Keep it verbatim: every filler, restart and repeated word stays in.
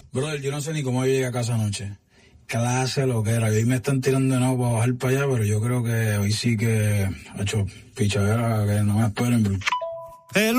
Brother, yo no sé ni cómo yo llegué a casa anoche. Clase lo que era. Hoy me están tirando de nuevo para bajar para allá, pero yo creo que hoy sí que, ha hecho pichadera, que no me esperen, bro. El